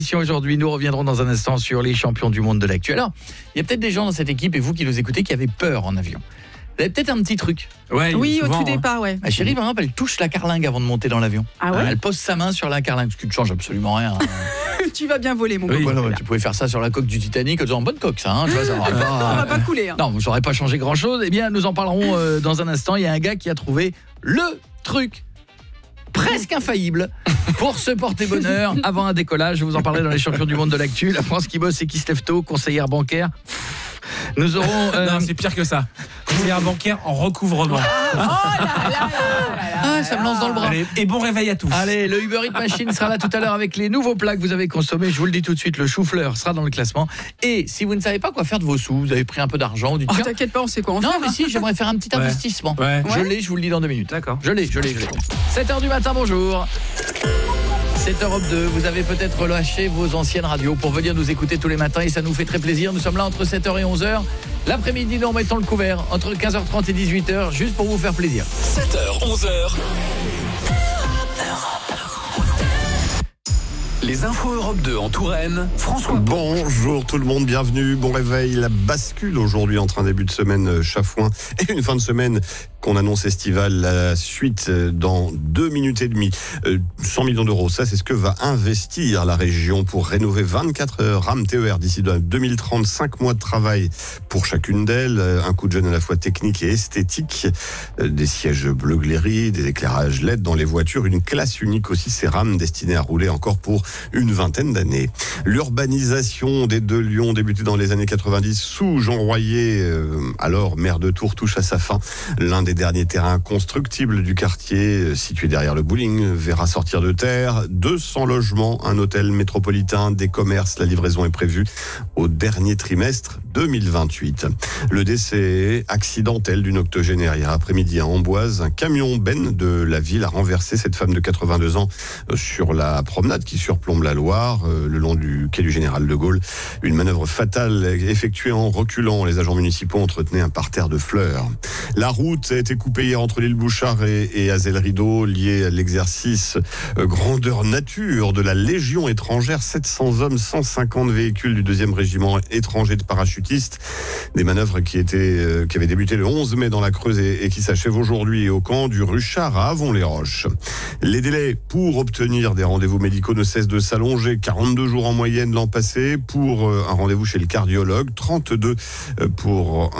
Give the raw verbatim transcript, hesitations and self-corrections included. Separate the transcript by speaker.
Speaker 1: Aujourd'hui, nous reviendrons dans un instant sur les champions du monde de l'actu. Alors, il y a peut-être des gens dans cette équipe, et vous qui nous écoutez, qui avaient peur en avion. Vous avez peut-être un petit truc.
Speaker 2: Ouais,
Speaker 3: Oui,
Speaker 2: souvent,
Speaker 3: au tout
Speaker 2: hein.
Speaker 3: départ, ouais.
Speaker 1: Ma chérie, par exemple, elle touche la carlingue avant de monter dans l'avion.
Speaker 3: Ah ouais
Speaker 1: Elle pose sa main sur la carlingue, ce qui ne change absolument rien.
Speaker 3: Tu vas bien voler, mon
Speaker 1: Oui,
Speaker 3: copain.
Speaker 1: voilà, tu pouvais faire ça sur la coque du Titanic en disant bonne coque, ça. Hein, tu vois, ça n'aurait
Speaker 3: Ça va
Speaker 1: pas...
Speaker 3: pas couler. Hein.
Speaker 1: Non, ça n'aurait pas changé grand-chose. Eh bien, nous en parlerons euh, dans un instant. Il y a un gars qui a trouvé le truc presque infaillible pour se porter bonheur avant un décollage. Je vous en parlerai dans les champions du monde de l'actu. La France qui bosse et qui se lève tôt, conseillère bancaire. Nous aurons... Euh...
Speaker 2: Non, c'est pire que ça. C'est un bancaire en recouvrement.
Speaker 3: Oh là là là là là.
Speaker 1: Ah, ça me lance dans le bras.
Speaker 2: Allez, et bon réveil à tous.
Speaker 1: Allez, le Uber Eats Machine sera là tout à l'heure avec les nouveaux plats que vous avez consommés. Je vous le dis tout de suite, le chou-fleur sera dans le classement. Et si vous ne savez pas quoi faire de vos sous, vous avez pris un peu d'argent, du
Speaker 3: Oh,
Speaker 1: tiens,
Speaker 3: t'inquiète pas, on sait quoi en
Speaker 1: non,
Speaker 3: faire.
Speaker 1: mais si, j'aimerais faire un petit
Speaker 2: Ouais.
Speaker 1: investissement.
Speaker 2: Ouais.
Speaker 1: Je l'ai, je vous le dis dans deux minutes.
Speaker 2: D'accord.
Speaker 1: Je l'ai, je l'ai, je l'ai. sept heures du matin, bonjour. C'est Europe deux, vous avez peut-être lâché vos anciennes radios pour venir nous écouter tous les matins et ça nous fait très plaisir. Nous sommes là entre sept heures et onze heures. L'après-midi, nous remettons le couvert entre quinze heures trente et dix-huit heures, juste pour vous faire plaisir.
Speaker 4: sept heures, onze heures. Les infos Europe deux en Touraine, François.
Speaker 5: Bonjour tout le monde, bienvenue, bon réveil. La bascule aujourd'hui entre un début de semaine chafouin et une fin de semaine qu'on annonce estivale. La suite dans deux minutes et demie. Euh, cent millions d'euros, ça c'est ce que va investir la région pour rénover vingt-quatre rames T E R d'ici deux mille trente. Cinq mois de travail pour chacune d'elles. Un coup de jeune à la fois technique et esthétique. Euh, des sièges bleu gléris, des éclairages L E D dans les voitures. Une classe unique aussi, ces rames destinées à rouler encore pour une vingtaine d'années. L'urbanisation des deux Lyon, débutée dans les années quatre-vingt-dix sous Jean Royer, euh, alors maire de Tours, touche à sa fin. L'un des derniers terrains constructibles du quartier, euh, situé derrière le bowling, verra sortir de terre deux cents logements, un hôtel métropolitain, des commerces. La livraison est prévue au dernier trimestre deux mille vingt-huit. Le décès accidentel d'une octogénaire hier après-midi à Amboise. Un camion Ben de la ville a renversé cette femme de quatre-vingt-deux ans sur la promenade qui surplombe la Loire, euh, le long du quai du Général de Gaulle. Une manœuvre fatale effectuée en reculant. Les agents municipaux entretenaient un parterre de fleurs. La route a été coupée hier entre l'île Bouchard et, et Azel-Rideau, liée à l'exercice euh, grandeur nature de la Légion étrangère. sept cents hommes, cent cinquante véhicules du deuxième régiment étranger de parachutistes. Des manœuvres qui étaient, euh, qui avaient débuté le onze mai dans la Creuse et, et qui s'achèvent aujourd'hui au camp du Ruchard à Avon-les-Roches. Les délais pour obtenir des rendez-vous médicaux ne cessent de s'allonger. quarante-deux jours en moyenne l'an passé pour un rendez-vous chez le cardiologue, trente-deux pour